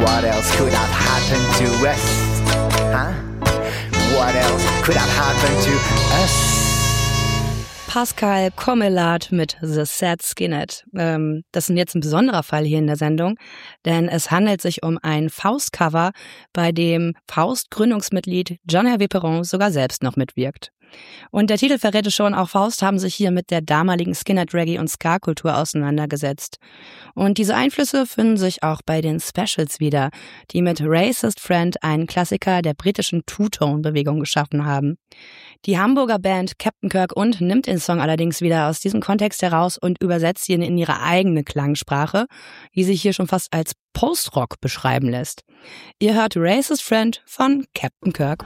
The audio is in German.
What else could have happened to us? Huh? What else could have happened to us? Pascal Commelat mit The Sad Skinhead. Das ist jetzt ein besonderer Fall hier in der Sendung, denn es handelt sich um ein Faust-Cover, bei dem Faust-Gründungsmitglied John-Hervé Perron sogar selbst noch mitwirkt. Und der Titel verrät es schon, auch Faust haben sich hier mit der damaligen Skinhead-Reggae- und Ska-Kultur auseinandergesetzt. Und diese Einflüsse finden sich auch bei den Specials wieder, die mit Racist Friend einen Klassiker der britischen Two-Tone-Bewegung geschaffen haben. Die Hamburger Band Captain Kirk nimmt den Song allerdings wieder aus diesem Kontext heraus und übersetzt ihn in ihre eigene Klangsprache, die sich hier schon fast als Post-Rock beschreiben lässt. Ihr hört Racist Friend von Captain Kirk .